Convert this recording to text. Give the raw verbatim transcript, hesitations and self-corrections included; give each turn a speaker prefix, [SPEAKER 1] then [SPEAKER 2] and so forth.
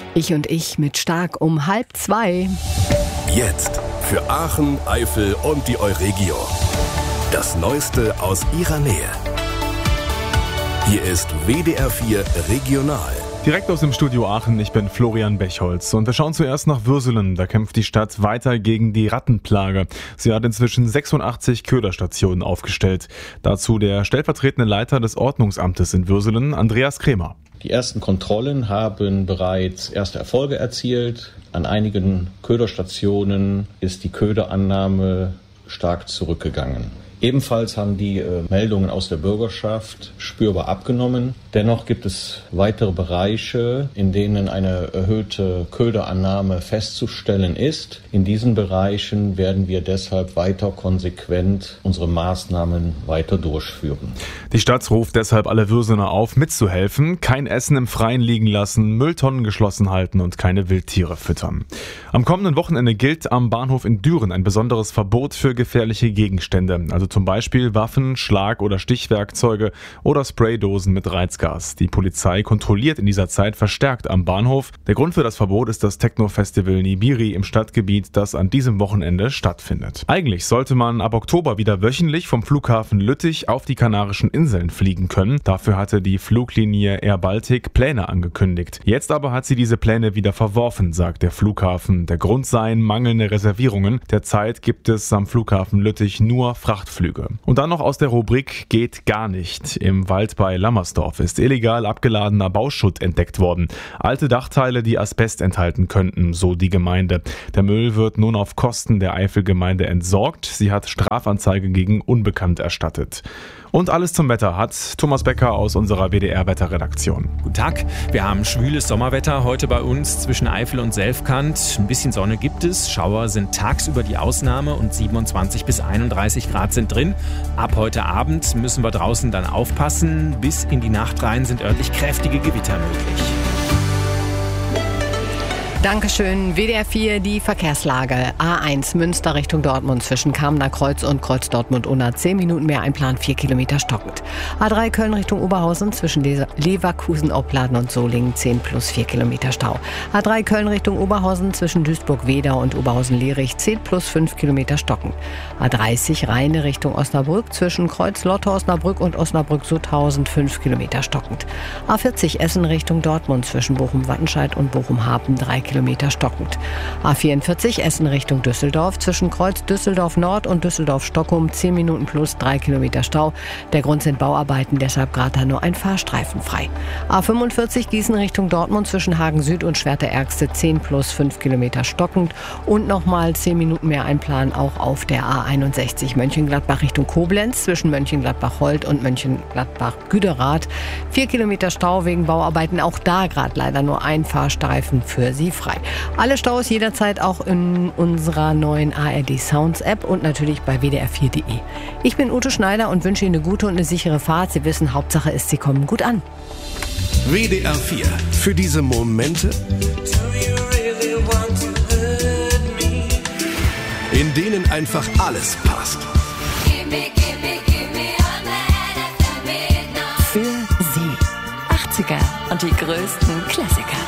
[SPEAKER 1] Ich und ich mit Stark um halb zwei.
[SPEAKER 2] Jetzt für Aachen, Eifel und die Euregio. Das Neueste aus ihrer Nähe. Hier ist W D R vier Regional.
[SPEAKER 3] Direkt aus dem Studio Aachen, ich bin Florian Bechholz und wir schauen zuerst nach Würselen. Da kämpft die Stadt weiter gegen die Rattenplage. Sie hat inzwischen sechsundachtzig Köderstationen aufgestellt. Dazu der stellvertretende Leiter des Ordnungsamtes in Würselen, Andreas Krämer.
[SPEAKER 4] Die ersten Kontrollen haben bereits erste Erfolge erzielt. An einigen Köderstationen ist die Köderannahme stark zurückgegangen. Ebenfalls haben die äh, Meldungen aus der Bürgerschaft spürbar abgenommen. Dennoch gibt es weitere Bereiche, in denen eine erhöhte Köderannahme festzustellen ist. In diesen Bereichen werden wir deshalb weiter konsequent unsere Maßnahmen weiter durchführen.
[SPEAKER 3] Die Stadt ruft deshalb alle Würsener auf, mitzuhelfen. Kein Essen im Freien liegen lassen, Mülltonnen geschlossen halten und keine Wildtiere füttern. Am kommenden Wochenende gilt am Bahnhof in Düren ein besonderes Verbot für gefährliche Gegenstände, also zum Beispiel Waffen, Schlag- oder Stichwerkzeuge oder Spraydosen mit Reizgas. Die Polizei kontrolliert in dieser Zeit verstärkt am Bahnhof. Der Grund für das Verbot ist das Techno-Festival Nibiri im Stadtgebiet, das an diesem Wochenende stattfindet. Eigentlich sollte man ab Oktober wieder wöchentlich vom Flughafen Lüttich auf die Kanarischen Inseln fliegen können. Dafür hatte die Fluglinie Air Baltic Pläne angekündigt. Jetzt aber hat sie diese Pläne wieder verworfen, sagt der Flughafen. Der Grund seien mangelnde Reservierungen. Derzeit gibt es am Flughafen Lüttich nur Frachtflüge. Und dann noch aus der Rubrik Geht gar nicht. Im Wald bei Lammersdorf ist illegal abgeladener Bauschutt entdeckt worden. Alte Dachteile, die Asbest enthalten könnten, so die Gemeinde. Der Müll wird nun auf Kosten der Eifelgemeinde entsorgt. Sie hat Strafanzeige gegen Unbekannt erstattet. Und alles zum Wetter hat Thomas Becker aus unserer W D R-Wetterredaktion.
[SPEAKER 5] Guten Tag, wir haben schwüles Sommerwetter heute bei uns zwischen Eifel und Selfkant. Ein bisschen Sonne gibt es, Schauer sind tagsüber die Ausnahme und siebenundzwanzig bis einunddreißig Grad sind drin. Ab heute Abend müssen wir draußen dann aufpassen. Bis in die Nacht rein sind örtlich kräftige Gewitter möglich.
[SPEAKER 1] Dankeschön. W D R vier, die Verkehrslage. A eins Münster Richtung Dortmund zwischen Kamener Kreuz und Kreuz Dortmund-Unna. zehn Minuten mehr Einplan, vier Kilometer stockend. A drei Köln Richtung Oberhausen zwischen Leverkusen, Opladen und Solingen. zehn plus vier Kilometer Stau. A drei Köln Richtung Oberhausen zwischen Duisburg-Wedau und Oberhausen-Lierich. zehn plus fünf Kilometer stockend. A dreißig Rheine Richtung Osnabrück zwischen Kreuz-Lotte-Osnabrück und Osnabrück-Sutthausen. fünf Kilometer stockend. A vierzig Essen Richtung Dortmund zwischen Bochum-Wattenscheid und Bochum-Hapen. drei Kilometer stockend. A vierundvierzig Essen Richtung Düsseldorf zwischen Kreuz Düsseldorf Nord und Düsseldorf Stockholm zehn Minuten plus drei Kilometer Stau. Der Grund sind Bauarbeiten, deshalb gerade da nur ein Fahrstreifen frei. A fünfundvierzig Gießen Richtung Dortmund zwischen Hagen Süd und Schwerte-Ergste zehn plus fünf Kilometer stockend und nochmal zehn Minuten mehr Einplan auch auf der A einundsechzig Mönchengladbach Richtung Koblenz zwischen Mönchengladbach-Holt und Mönchengladbach-Güderath. vier Kilometer Stau wegen Bauarbeiten, auch da gerade leider nur ein Fahrstreifen für Sie frei. Alle Staus jederzeit auch in unserer neuen A R D Sounds App und natürlich bei W D R vier Punkt de. Ich bin Ute Schneider und wünsche Ihnen eine gute und eine sichere Fahrt. Sie wissen, Hauptsache ist, Sie kommen gut an.
[SPEAKER 2] W D R vier. Für diese Momente, in denen einfach alles passt.
[SPEAKER 1] Für Sie. achtziger und die größten Klassiker.